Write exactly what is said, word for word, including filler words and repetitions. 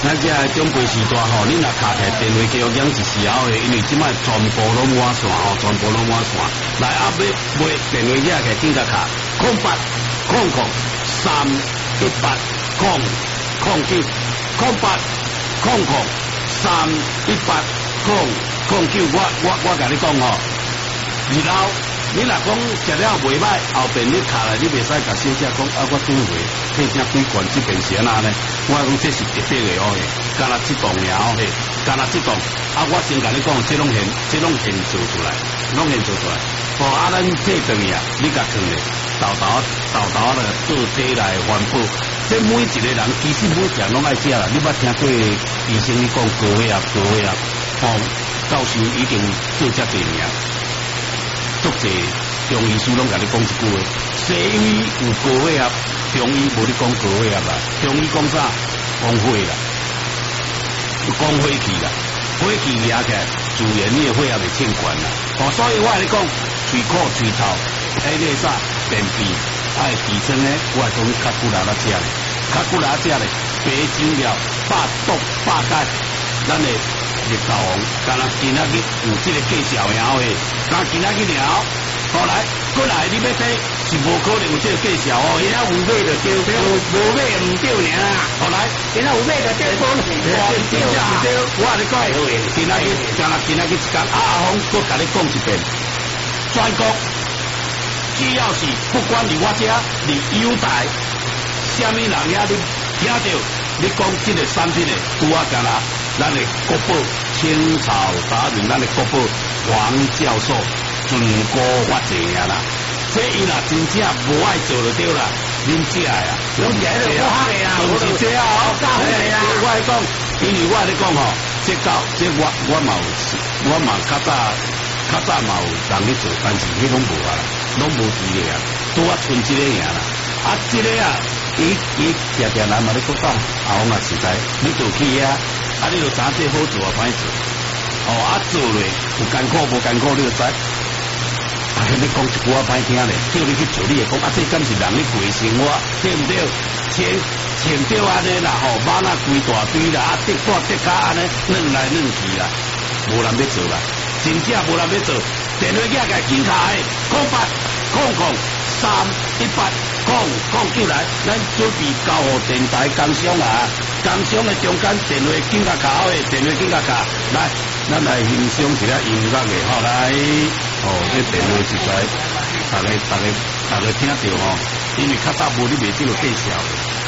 咱这长辈时代吼，你若卡起电话叫养一时候的，因为即摆全部拢满线吼，全部拢满线。来啊，要买电话卡起紧甲卡，空八空空三一八空空九空八空空三一八空空九，我我我甲你讲吼，二楼。你若讲食了袂歹，后边你卡来，你袂使甲小姐讲啊，我转回退正几罐这边是安那呢？我讲这是特别的哦嘿，干那这栋了嘿，干那这栋啊，我先甲你讲，这拢现这拢现做出来，拢现做出来。哦啊，咱这顿呀，你甲放咧，豆豆豆豆那个做这来环保，这每一个人其实每一样拢爱食啦。你捌听过医生你讲高血压、高血压，哦，教授已经做遮侪年。足侪中医师拢甲你讲一句话，西医有高血压，中医无你讲高血压啦，中医讲啥？讲火啦，讲火气啦，火气压起来，自然你的血压就欠悬啦。哦，所以我来讲，喙苦喙臭，迄个啥便秘，爱提升咧，我讲较久来啦食咧，较久来食咧，白酒了，百毒百解，咱的。日头王，干那今仔日有这个介绍了诶，干今仔日了，后来过来你要睇是无可能有这个介绍哦，今仔有买就对，无无买唔对尔啦。后来今仔有买就对，无对对对，我你讲，今仔日干那今仔日一间阿峰搁甲你讲一遍，全国只要是不管你我家你优待，虾米人呀你听到你讲这个产品诶，拄啊干啦。咱的国宝清朝达人，咱的国宝王教授全国发财呀啦！这伊若真正无爱做就对啦，恁食呀，拢起来就不好个呀，就是这啊！哎，我来讲，因为我来讲吼，这到这我我嘛有，我嘛较早较早嘛有人去做，但是迄拢无啊啦，拢无伫个啊，拄啊剩这个呀啦。啊，这个啊，伊伊定定来嘛咧讲，啊，我嘛实在，你做起啊。啊！你就知这好做啊，歹做。哦，啊做咧有艰苦无艰苦，你就知。啊，你讲一句啊歹听咧，叫你去做，你会讲啊，这敢是人咧过生活，对唔对？钱钱掉安尼啦，吼，马那规大堆啦，啊，跌挂跌卡安尼，软来软去啦，无人要做啦，真正无人要做。电话机个紧卡诶，空八空空三一八空空九来，咱准备交互电台工商啊。工商的中间电话紧甲卡好诶，电话紧甲卡，来，咱来欣赏一下音乐嘅，好来，哦，这电话实在，大家大家大家听到吼，因为较早无你袂这个介绍。